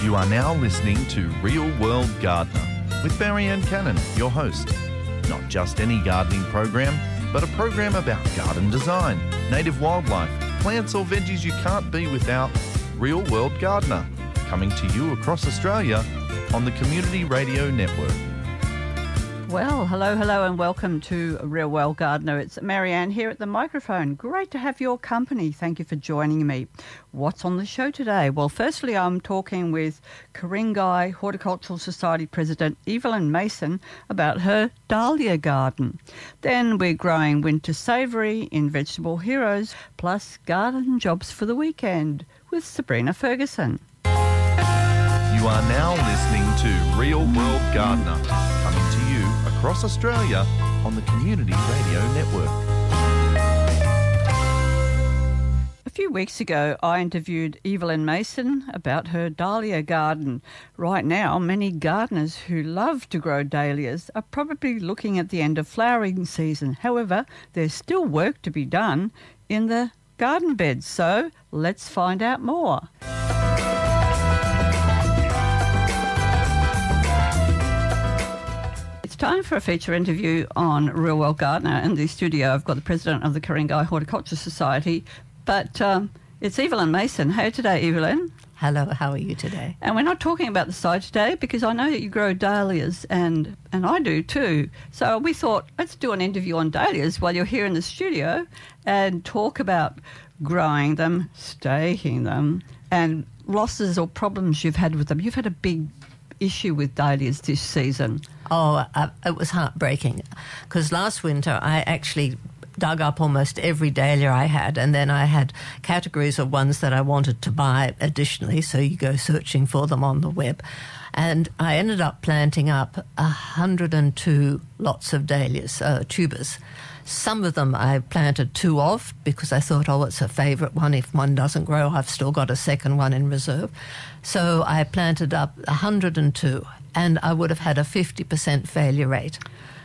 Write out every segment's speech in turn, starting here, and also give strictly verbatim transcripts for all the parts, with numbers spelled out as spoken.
You are now listening to Real World Gardener with Marianne Cannon, your host. Not just any gardening program, but a program about garden design, native wildlife, plants or veggies you can't be without. Real World Gardener, coming to you across Australia on the Community Radio Network. Well, hello, hello, and welcome to Real World Gardener. It's Marianne here at the microphone. Great to have your company. Thank you for joining me. What's on the show today? Well, firstly, I'm talking with Ku-ring-gai Horticultural Society President Evelyn Mason about her dahlia garden. Then we're growing winter savoury in Vegetable Heroes, plus garden jobs for the weekend with Sabrina Ferguson. You are now listening to Real World Gardener, coming to you across Australia on the Community Radio Network. A few weeks ago, I interviewed Evelyn Mason about her dahlia garden. Right now, many gardeners who love to grow dahlias are probably looking at the end of flowering season. However, there's still work to be done in the garden beds, so let's find out more. Time for a feature interview on Real World Gardener. In the studio, I've got the president of the Ku-ring-gai Horticulture Society, but um, it's Evelyn Mason. Hey today, Evelyn. Hello, how are you today? And we're not talking about the site today because I know that you grow dahlias, and, and I do too. So we thought, let's do an interview on dahlias while you're here in the studio and talk about growing them, staking them, and losses or problems you've had with them. You've had a big issue with dahlias this season. Oh, uh, it was heartbreaking because last winter I actually dug up almost every dahlia I had, and then I had categories of ones that I wanted to buy additionally, so you go searching for them on the web. And I ended up planting up one hundred two lots of dahlias, uh, tubers. Some of them I planted two of because I thought, oh, it's a favourite one. If one doesn't grow, I've still got a second one in reserve. So I planted up one hundred two, and I would have had a fifty percent failure rate.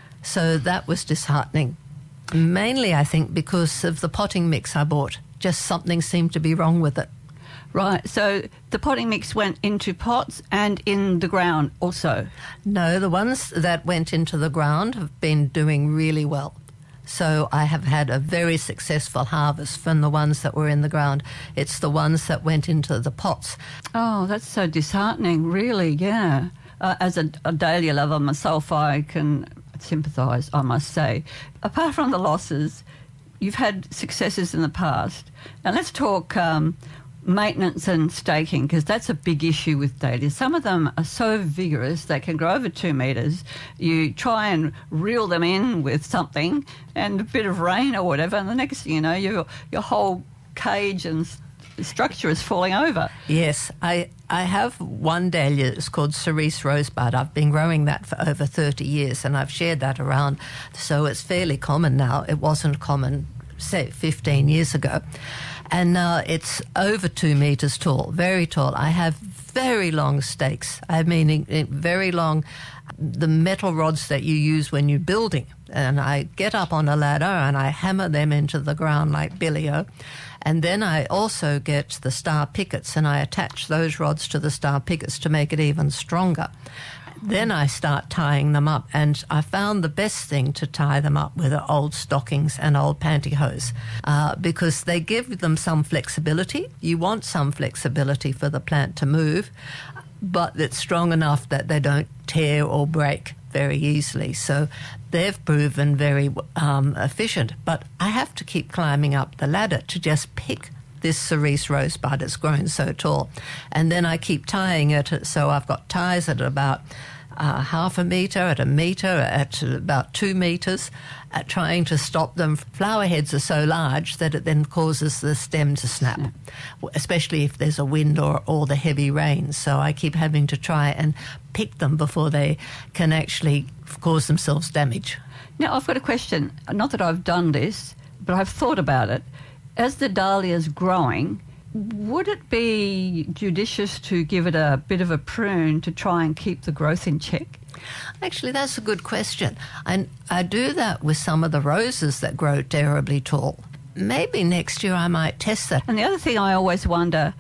So that was disheartening. Mainly, I think, because of the potting mix I bought. Just something seemed to be wrong with it. Right, so the potting mix went into pots and in the ground also? No, the ones that went into the ground have been doing really well. So I have had a very successful harvest from the ones that were in the ground. It's the ones that went into the pots. Oh, that's so disheartening, really, yeah. Uh, as a, a dahlia lover myself, I can sympathise, I must say. Apart from the losses, you've had successes in the past. Now let's talk um, maintenance and staking, because that's a big issue with dahlias. Some of them are so vigorous, they can grow over two metres. You try and reel them in with something and a bit of rain or whatever, and the next thing you know, your, your whole cage and structure is falling over. Yes, I I have one dahlia. It's called Cerise Rosebud. I've been growing that for over thirty years, and I've shared that around, so it's fairly common now. It wasn't common, say, fifteen years ago. And now it's over two metres tall, very tall. I have very long stakes. I mean, very long, the metal rods that you use when you're building. And I get up on a ladder and I hammer them into the ground like Billy-O. And then I also get the star pickets and I attach those rods to the star pickets to make it even stronger. Then I start tying them up, and I found the best thing to tie them up with are old stockings and old pantyhose uh, because they give them some flexibility. You want some flexibility for the plant to move, but it's strong enough that they don't tear or break very easily. So they've proven very um, efficient, but I have to keep climbing up the ladder to just pick this Cerise Rosebud. It's grown so tall. And then I keep tying it, so I've got ties at about uh, half a metre, at a metre, at about two metres, at trying to stop them. Flower heads are so large that it then causes the stem to snap, snap. especially if there's a wind or, or the heavy rain. So I keep having to try and pick them before they can actually cause themselves damage. Now, I've got a question. Not that I've done this, but I've thought about it. As the dahlia's growing, would it be judicious to give it a bit of a prune to try and keep the growth in check? Actually, that's a good question. And I do that with some of the roses that grow terribly tall. Maybe next year I might test that. And the other thing I always wonder,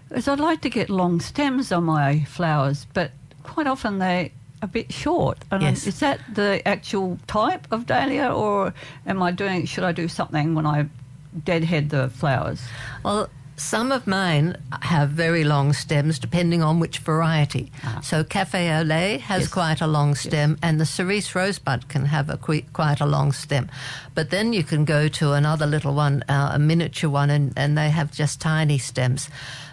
is I'd like to get long stems on my flowers, but quite often they're a bit short. And Yes. Is that the actual type of dahlia, or am I doing? Should I do something when I deadhead the flowers? Well, some of mine have very long stems depending on which variety. Ah. So Cafe au Lait has Yes. quite a long stem, and the cerise rosebud can have a qui- quite a long stem. But then you can go to another little one, uh, a miniature one, and, and they have just tiny stems.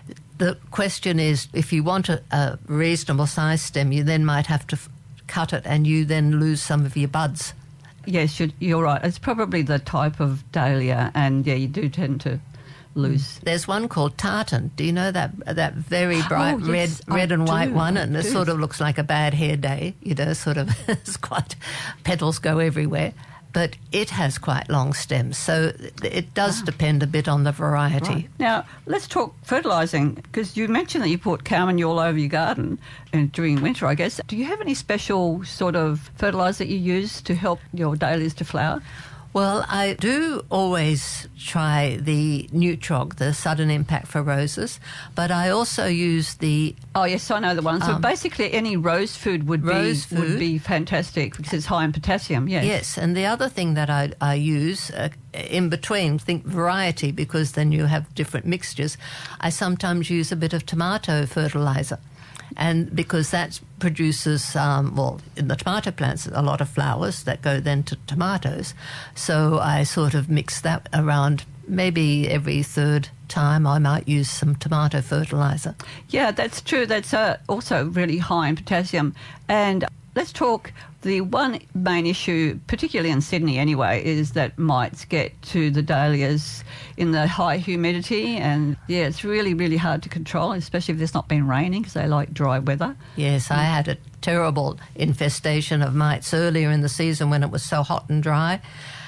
The question is, if you want a, a reasonable size stem, you then might have to f- cut it, and you then lose some of your buds. Yes, you're, you're right. It's probably the type of dahlia, and yeah, you do tend to lose. There's one called tartan. Do you know that that very bright Oh, yes, red, red I and white do, one? I And it do. sort of looks like a bad hair day. You know, sort of it's quite petals go everywhere. But it has quite long stems, so it does depend a bit on the variety. Right. Now, let's talk fertilising, because you mentioned that you put Carmine all over your garden and during winter, I guess. Do you have any special sort of fertiliser that you use to help your dahlias to flower? Well, I do always try the Nutrog, the sudden impact for roses, but I also use the Oh, yes, I know the one. So Um, basically any rose food would rose be would food. be fantastic because it's high in potassium, yes. Yes, and the other thing that I, I use uh, in between, think variety, because then you have different mixtures, I sometimes use a bit of tomato fertilizer. And because that produces, um, well, in the tomato plants, a lot of flowers that go then to tomatoes. So I sort of mix that around. Maybe every third time I might use some tomato fertilizer. Yeah, that's true. That's uh, also really high in potassium. And let's talk, the one main issue, particularly in Sydney anyway, is that mites get to the dahlias in the high humidity. And, yeah, it's really, really hard to control, especially if there's not been raining, because they like dry weather. Yes, I had a terrible infestation of mites earlier in the season when it was so hot and dry.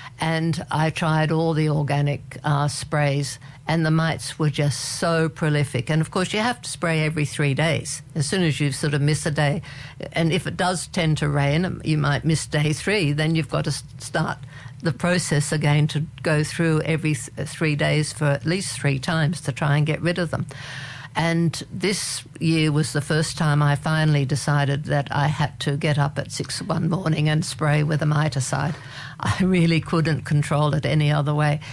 And I tried all the organic uh, sprays, and the mites were just so prolific. And, of course, you have to spray every three days, as soon as you sort of miss a day. And if it does tend to rain, you might miss day three, then you've got to start the process again to go through every th- three days for at least three times to try and get rid of them. And this year was the first time I finally decided that I had to get up at six one morning and spray with a miticide. I really couldn't control it any other way.